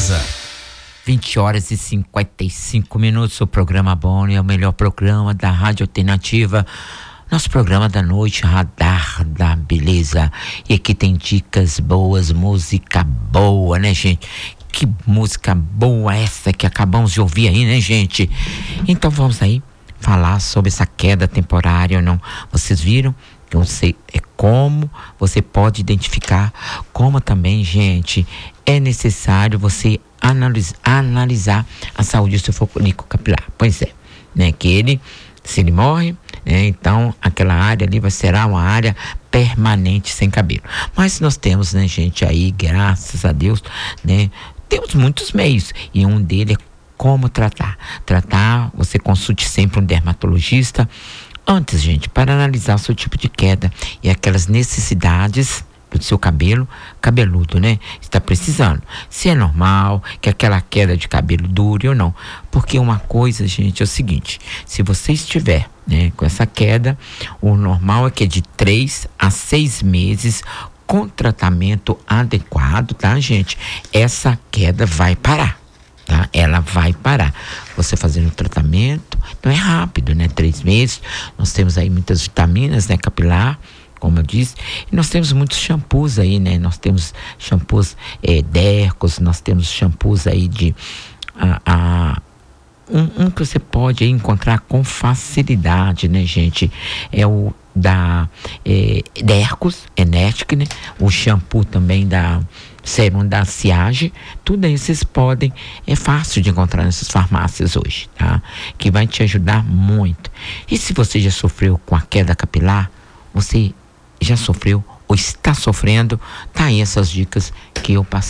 Beleza. 20h55, o programa Boni é o melhor programa da Rádio Alternativa. Nosso programa da noite, Radar da Beleza. E aqui tem dicas boas, música boa, né, gente? Que música boa essa que acabamos de ouvir aí, né, gente? Então vamos aí falar sobre essa queda temporária ou não. Vocês viram? Eu sei como você pode identificar, como também, gente, é necessário você analisar a saúde do seu folículo capilar. Pois é, né, que ele, se ele morre, né, então aquela área ali será uma área permanente sem cabelo. Mas nós temos, né, gente, aí, graças a Deus, né, temos muitos meios, e um deles é como tratar. Você consulte sempre um dermatologista antes, gente, para analisar o seu tipo de queda e aquelas necessidades do seu cabelo cabeludo, né? Está precisando. Se é normal que aquela queda de cabelo dure ou não. Porque uma coisa, gente, é o seguinte: se você estiver, né, com essa queda, o normal é que é de 3 a 6 meses com tratamento adequado, tá, gente? Essa queda vai parar. Tá? Ela vai parar. Você fazendo o tratamento, não é rápido, né? 3 meses. Nós temos aí muitas vitaminas, né? Capilar, como eu disse. E nós temos muitos shampoos aí, né? Nós temos shampoos Dercos, nós temos shampoos aí de... Um que você pode aí encontrar com facilidade, né, gente? É o da Dercos, Enetic, né? O shampoo também da Serum da Siage. Tudo aí vocês podem, é fácil de encontrar nessas farmácias hoje, tá? Que vai te ajudar muito. E se você já sofreu com a queda capilar, você já sofreu ou está sofrendo, tá aí essas dicas que eu passei.